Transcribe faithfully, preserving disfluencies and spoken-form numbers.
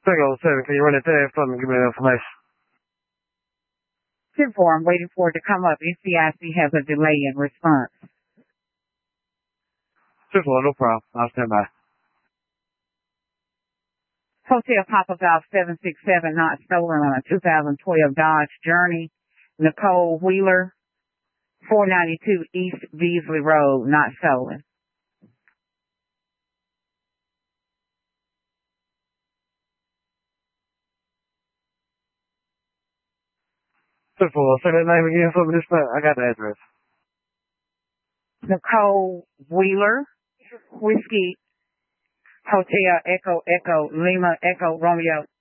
Tango seven, can you run it there for me and give me the information? ten four, I'm waiting for it to come up. N C I C has a delay in response. ten four, no problem. I'll stand by. Hotel Papa Golf seven six seven, not stolen on a two thousand twelve Dodge Journey. Nicole Wheeler, four ninety-two East Beasley Road, not stolen. ten four, say that name again for me this time. I got the address. Nicole Wheeler, Whiskey, Hotel Echo Echo Lima Echo Romeo